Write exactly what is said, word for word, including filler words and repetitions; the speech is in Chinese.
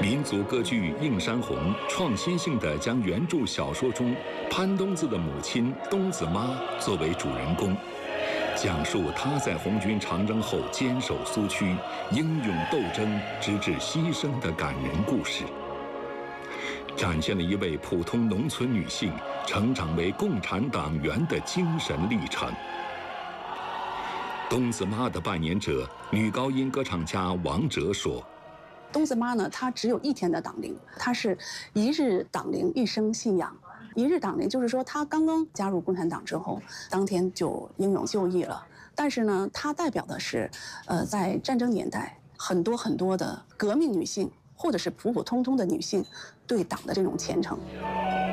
民族歌剧《映山红》创新性地将原著小说中潘冬子的母亲冬子妈作为主人公，讲述她在红军长征后坚守苏区、英勇斗争直至牺牲的感人故事，展现了一位普通农村女性成长为共产党员的精神历程。冬子妈的扮演者女高音歌唱家王哲说：“ 冬子妈呢，她只有一天的党龄，她是一日党龄，一生信仰。一日党龄就是说，她刚刚加入共产党之后，当天就英勇就义了。但是呢，她代表的是，呃，在战争年代很多很多的革命女性，或者是普普通通的女性对党的这种虔诚。”